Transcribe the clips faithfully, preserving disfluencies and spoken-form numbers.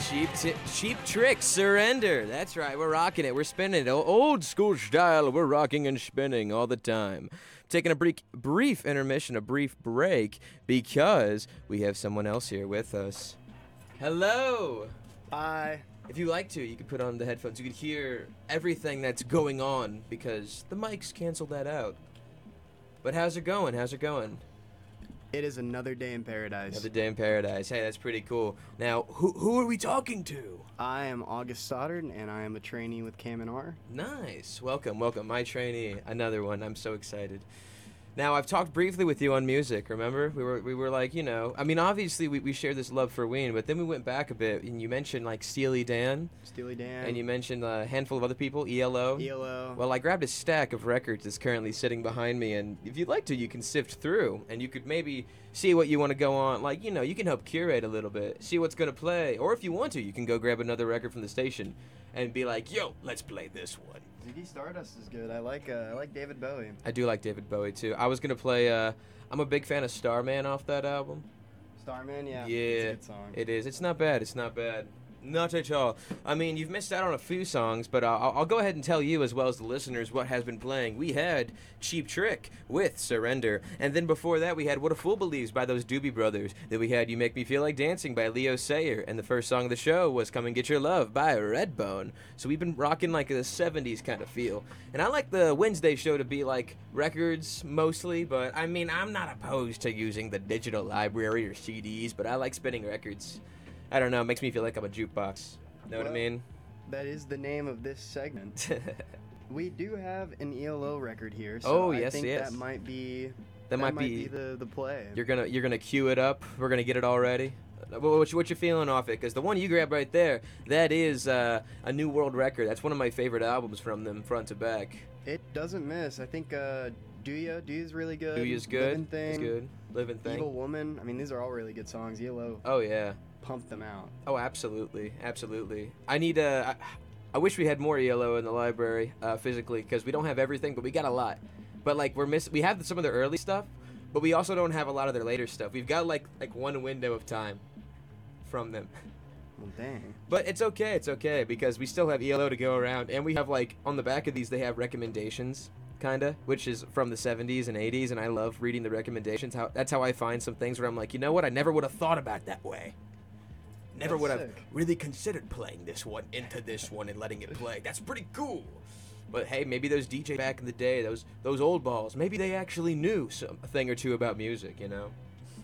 Cheap, t- cheap trick, surrender. That's right, we're rocking it. We're spinning it. O- Old school style, we're rocking and spinning all the time. Taking a brief, brief intermission, a brief break, because we have someone else here with us. Hello! Hi. If you like to, you could put on the headphones. You could hear everything that's going on, because the mics cancel that out. But how's it going? How's it going? It is another day in paradise. Another day in paradise. Hey, that's pretty cool. Now, who who are we talking to? I am August Stoddard, and I am a trainee with Cam and R. Nice. Welcome, welcome. My trainee, another one. I'm so excited. Now, I've talked briefly with you on music, remember? We were we were like, you know, I mean, obviously we, we shared this love for Ween, but then we went back a bit, and you mentioned, like, Steely Dan. Steely Dan. And you mentioned a handful of other people, E L O. E L O. Well, I grabbed a stack of records that's currently sitting behind me, and if you'd like to, you can sift through, and you could maybe see what you want to go on. Like, you know, you can help curate a little bit, see what's going to play. Or if you want to, you can go grab another record from the station and be like, yo, let's play this one. Ziggy Stardust is good. I like uh, I like David Bowie. I do like David Bowie, too. I was going to play, uh, I'm a big fan of Starman off that album. Starman, yeah. Yeah, It's a good song. it is. It's not bad. It's not bad. Not at all. I mean, you've missed out on a few songs, but uh, I'll, I'll go ahead and tell you, as well as the listeners, what has been playing. We had Cheap Trick with Surrender, and then before that, we had What a Fool Believes by those Doobie Brothers. Then we had You Make Me Feel Like Dancing by Leo Sayer, and the first song of the show was Come and Get Your Love by Redbone. So we've been rocking like a seventies kind of feel. And I like the Wednesday show to be like records mostly, but I mean, I'm not opposed to using the digital library or C Ds, but I like spinning records. I don't know, it makes me feel like I'm a jukebox. Know what I Well, mean? That is the name of this segment. We do have an E L O record here, so Oh, I yes, think yes. that might be That might be- the, the play. You're gonna you're gonna cue it up. We're gonna get it all ready. What, what, you- what you feeling off it? Because the one you grabbed right there, that is uh, a New World record. That's one of my favorite albums from them, front to back. It doesn't miss. I think uh, Do Ya? Do Ya's really good. Do Ya's good. Living Thing. It's good. Living Thing. Evil Woman. I mean, these are all really good songs. E L O Oh yeah. pumped them out. Oh, absolutely, absolutely. I need uh, I, I wish we had more E L O in the library uh, physically, because we don't have everything, but we got a lot. But like we're miss we have some of their early stuff, but we also don't have a lot of their later stuff. We've got like like one window of time from them. Well, dang. But it's okay, it's okay, because we still have E L O to go around, and we have, like, on the back of these, they have recommendations, kinda, which is from the seventies and eighties, and I love reading the recommendations. How That's how I find some things where I'm like, you know what, I never would have thought about that way. Never That's would have sick. really considered playing this one into this one and letting it play. That's pretty cool. But hey, maybe those D Js back in the day, those those old balls, maybe they actually knew some, a thing or two about music, you know?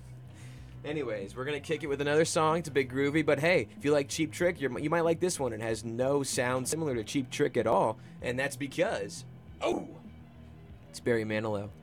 Anyways, we're gonna kick it with another song. It's a bit groovy, but hey, if you like Cheap Trick, you're, you might like this one. It has no sound similar to Cheap Trick at all, and that's because, oh, it's Barry Manilow.